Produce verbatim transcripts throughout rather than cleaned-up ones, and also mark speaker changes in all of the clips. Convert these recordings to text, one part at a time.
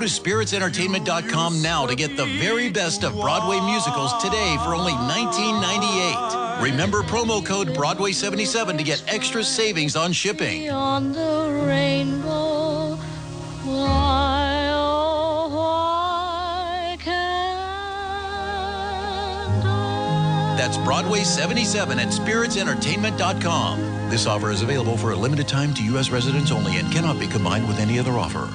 Speaker 1: to spirits entertainment dot com now to get the very best of Broadway musicals today for only nineteen ninety-eight. Remember promo code Broadway seventy-seven to get extra savings on shipping.
Speaker 2: Beyond the rainbow, why, oh, why can't I?
Speaker 1: That's Broadway seventy-seven at spirits entertainment dot com. This offer is available for a limited time to U S residents only and cannot be combined with any other offer.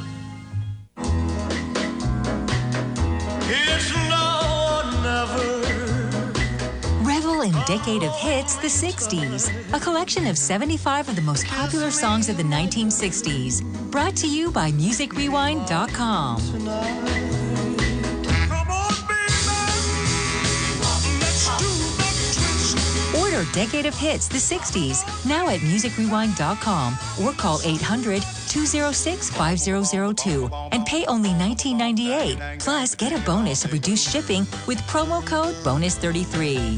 Speaker 3: It's now or never.
Speaker 4: Revel in Decade of Hits, the sixties. A collection of seventy-five of the most popular songs of the nineteen sixties. Brought to you by music rewind dot com.
Speaker 3: Come on, baby. Let's do the twist.
Speaker 4: Order Decade of Hits, the sixties, now at music rewind dot com or call eight hundred, two oh six, five oh oh two and pay only nineteen ninety-eight. Plus, get a bonus of reduced shipping with promo code bonus thirty-three.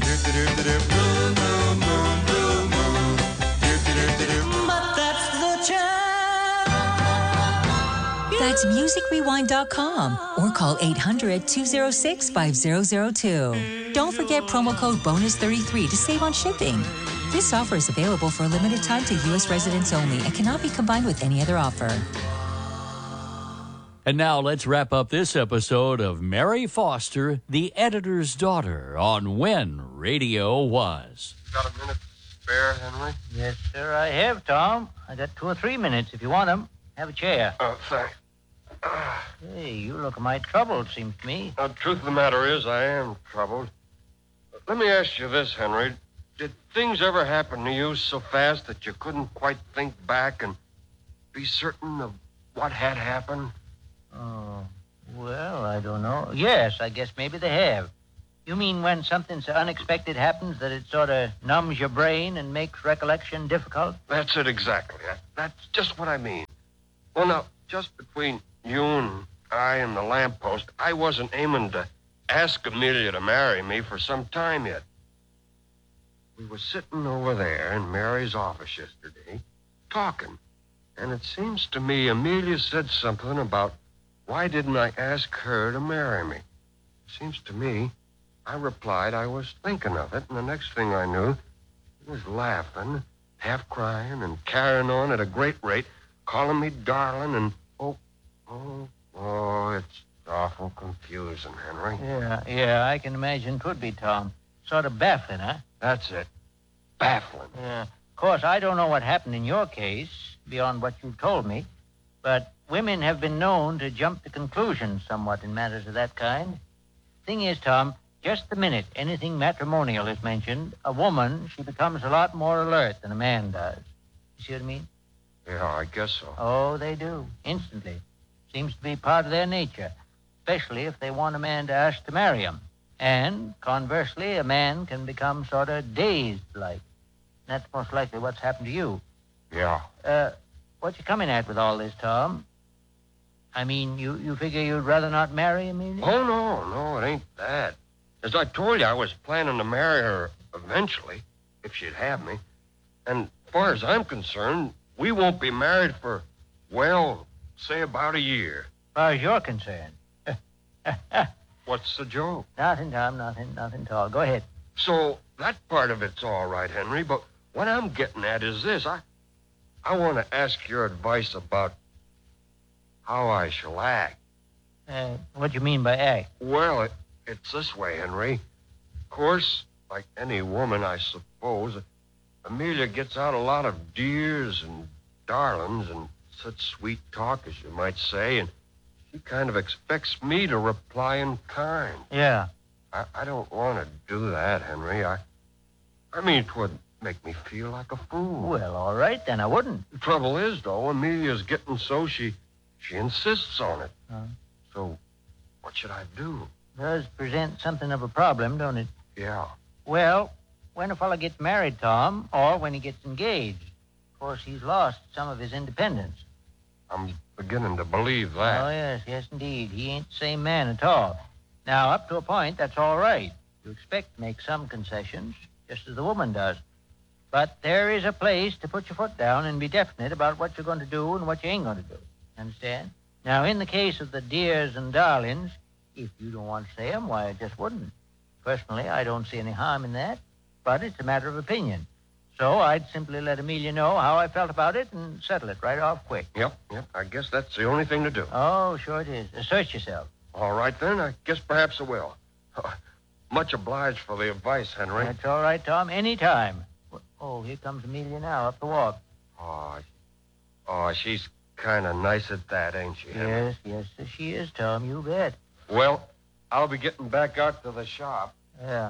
Speaker 3: But that's the chance.
Speaker 4: That's music rewind dot com or call eight hundred, two oh six, five oh oh two. Don't forget promo code bonus thirty-three to save on shipping. This offer is available for a limited time to U S residents only and cannot be combined with any other offer.
Speaker 5: And now let's wrap up this episode of Mary Foster, the editor's daughter, on When Radio Was.
Speaker 6: Got a minute spare, Henry?
Speaker 7: Yes, sir, I have, Tom. I got two or three minutes if you want them. Have a chair.
Speaker 6: Oh, thanks.
Speaker 7: Hey, you look mighty troubled, seems to me.
Speaker 6: The truth of the matter is, I am troubled. Let me ask you this, Henry. Did things ever happen to you so fast that you couldn't quite think back and be certain of what had happened?
Speaker 7: Oh, well, I don't know. Yes, I guess maybe they have. You mean when something so unexpected happens that it sort of numbs your brain and makes recollection difficult?
Speaker 6: That's it exactly. That, that's just what I mean. Well, now, just between you and I and the lamppost, I wasn't aiming to ask Amelia to marry me for some time yet. We were sitting over there in Mary's office yesterday, talking, and it seems to me Amelia said something about why didn't I ask her to marry me. Seems to me I replied I was thinking of it, and the next thing I knew, he was laughing, half crying, and carrying on at a great rate, calling me darling, and oh, oh, oh, it's awful confusing, Henry.
Speaker 7: Yeah, yeah, I can imagine it would be, Tom. Sort of baffling, huh?
Speaker 6: That's it. Baffling.
Speaker 7: Yeah. Of course, I don't know what happened in your case, beyond what you've told me, but women have been known to jump to conclusions somewhat in matters of that kind. Thing is, Tom, just the minute anything matrimonial is mentioned, a woman, she becomes a lot more alert than a man does. You see what I mean?
Speaker 6: Yeah, I guess so.
Speaker 7: Oh, they do. Instantly. Seems to be part of their nature, especially if they want a man to ask to marry them. And, conversely, a man can become sort of dazed-like. That's most likely what's happened to you.
Speaker 6: Yeah.
Speaker 7: Uh, what you coming at with all this, Tom? I mean, you, you figure you'd rather not marry Amelia?
Speaker 6: Oh, no, no, it ain't that. As I told you, I was planning to marry her eventually, if she'd have me. And as far as I'm concerned, we won't be married for, well, say about a year.
Speaker 7: As far as you're concerned.
Speaker 6: What's the joke?
Speaker 7: Nothing, Tom, nothing, nothing at all. Go ahead.
Speaker 6: So that part of it's all right, Henry, but what I'm getting at is this. I I want to ask your advice about how I shall act.
Speaker 7: Uh, what do you mean by act?
Speaker 6: Well, it, it's this way, Henry. Of course, like any woman, I suppose, Amelia gets out a lot of dears and darlings and such sweet talk, as you might say, and she kind of expects me to reply in kind.
Speaker 7: Yeah.
Speaker 6: I, I don't want to do that, Henry. I I mean, it would make me feel like a fool.
Speaker 7: Well, all right, then I wouldn't.
Speaker 6: The trouble is, though, Amelia's getting so she she insists on it.
Speaker 7: Uh,
Speaker 6: So what should I do?
Speaker 7: does present something of a problem, don't it?
Speaker 6: Yeah.
Speaker 7: Well, when a fellow gets married, Tom, or when he gets engaged, of course, he's lost some of his independence.
Speaker 6: I'm beginning to believe that.
Speaker 7: Oh, yes, yes, indeed. He ain't the same man at all. Now, up to a point, that's all right. You expect to make some concessions, just as the woman does. But there is a place to put your foot down and be definite about what you're going to do and what you ain't going to do. Understand? Now, in the case of the dears and darlings, if you don't want to say 'em, why, I just wouldn't. Personally, I don't see any harm in that, but it's a matter of opinion. So I'd simply let Amelia know how I felt about it and settle it right off quick.
Speaker 6: Yep, yep. I guess that's the only thing to do.
Speaker 7: Oh, sure it is. Assert yourself.
Speaker 6: All right, then. I guess perhaps I will. Much obliged for the advice, Henry.
Speaker 7: That's all right, Tom. Any time. Oh, here comes Amelia now, up the walk.
Speaker 6: Oh, oh she's kind of nice at that, ain't she, Henry?
Speaker 7: Yes, yes, she is, Tom. You bet.
Speaker 6: Well, I'll be getting back out to the shop.
Speaker 7: Yeah.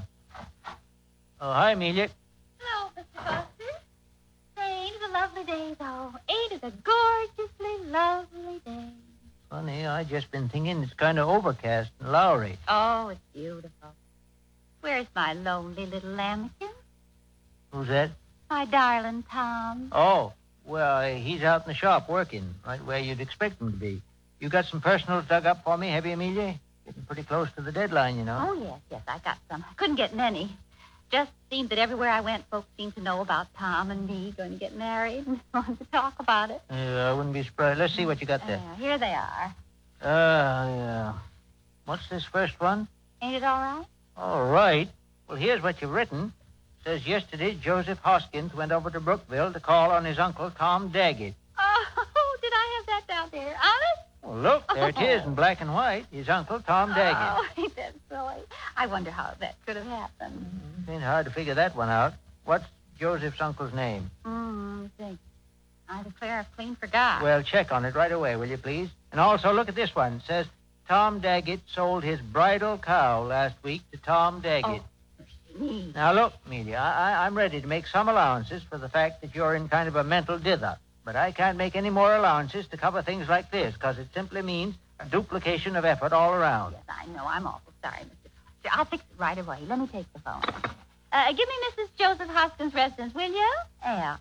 Speaker 7: Oh, hi, Amelia.
Speaker 2: Hello, Mister Foster. Say, ain't it a lovely day, though? Ain't it a gorgeously lovely day?
Speaker 7: Funny, I just been thinking it's kind of overcast in Lowry.
Speaker 2: Oh, it's beautiful. Where's my lonely little lambikin?
Speaker 7: Who's that?
Speaker 2: My darling Tom.
Speaker 7: Oh, well, he's out in the shop working, right where you'd expect him to be. You got some personals dug up for me, have you, Amelia? Getting pretty close to the deadline, you know.
Speaker 2: Oh, yes, yes, I got some. I couldn't get many. Just seemed that everywhere I went, folks seemed to know about Tom and me going to get married and wanted to talk about it.
Speaker 7: Yeah, I wouldn't be surprised. Let's see what you got there.
Speaker 2: Uh, here they are.
Speaker 7: Uh, yeah. What's this first one?
Speaker 2: Ain't it all right?
Speaker 7: All right. Well, here's what you've written. It says yesterday Joseph Hoskins went over to Brookville to call on his uncle, Tom Daggett.
Speaker 2: Oh, did I have that down there? Honest?
Speaker 7: Well, look, there it is in black and white. His uncle, Tom Daggett.
Speaker 2: Oh, ain't that silly? I wonder how that could have happened.
Speaker 7: It ain't hard to figure that one out. What's Joseph's uncle's name?
Speaker 2: Hmm, let me think. I declare I clean forgot.
Speaker 7: Well, check on it right away, will you, please? And also look at this one. It says Tom Daggett sold his bridal cow last week to Tom Daggett.
Speaker 2: Oh, mercy me.
Speaker 7: Now, look, Amelia, I, I, I'm ready to make some allowances for the fact that you're in kind of a mental dither. But I can't make any more allowances to cover things like this, because it simply means a duplication of effort all around.
Speaker 2: Yes, I know. I'm awful sorry, Mister Foster. I'll fix it right away. Let me take the phone. Uh, give me Missus Joseph Hoskins' residence, will you? Yeah.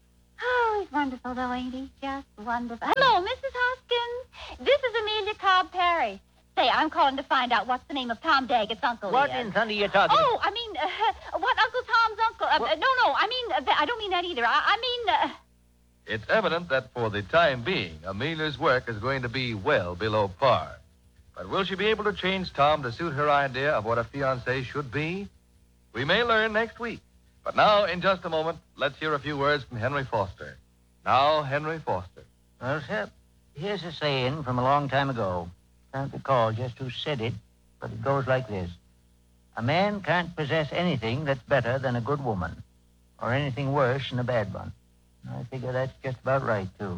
Speaker 2: Oh, he's wonderful, though, ain't he? Just wonderful. Hello, Missus Hoskins. This is Amelia Cobb Perry. Say, I'm calling to find out what's the name of Tom Daggett's uncle
Speaker 7: What
Speaker 2: is.
Speaker 7: in thunder you talking?
Speaker 2: Oh, I mean, uh, what Uncle Tom's uncle? Uh, uh, no, no, I mean, uh, th- I don't mean that either. I, I mean... Uh,
Speaker 8: It's evident that for the time being, Amelia's work is going to be well below par. But will she be able to change Tom to suit her idea of what a fiancé should be? We may learn next week. But now, in just a moment, let's hear a few words from Henry Foster. Now, Henry Foster.
Speaker 7: Well, sir, here's a saying from a long time ago. Can't recall just who said it, but it goes like this. A man can't possess anything that's better than a good woman, or anything worse than a bad one. I figure that's just about right, too.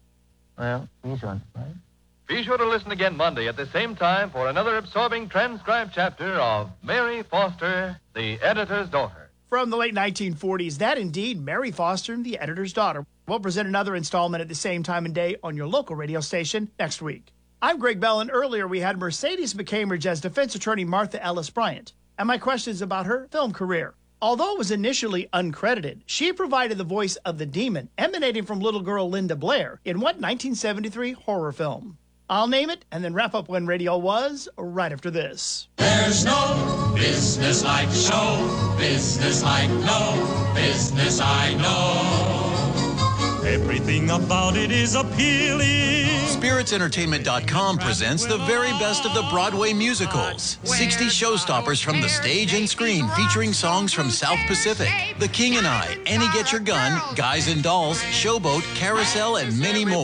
Speaker 7: Well, see you soon, right?
Speaker 8: Be sure to listen again Monday at the same time for another absorbing transcribed chapter of Mary Foster, the Editor's Daughter.
Speaker 9: From the late nineteen forties, that indeed, Mary Foster, the Editor's Daughter. We'll present another installment at the same time and day on your local radio station next week. I'm Greg Bell, and earlier we had Mercedes McCambridge as defense attorney Martha Ellis Bryant, and my questions about her film career. Although it was initially uncredited, she provided the voice of the demon emanating from little girl Linda Blair in what nineteen seventy-three horror film? I'll name it and then wrap up When Radio Was right after this.
Speaker 3: There's no business like show business like no business I know. Everything about it is appealing.
Speaker 1: Spirits Entertainment dot com presents the very best of the Broadway musicals. sixty showstoppers from the stage and screen featuring songs from South Pacific, The King and I, Annie Get Your Gun, Guys and Dolls, Showboat, Carousel, and many more.